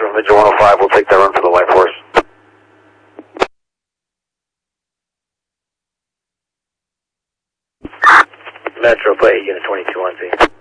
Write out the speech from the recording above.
Vigil 105, we'll take that run for the White Force. Metro Plate, Unit 22 on scene.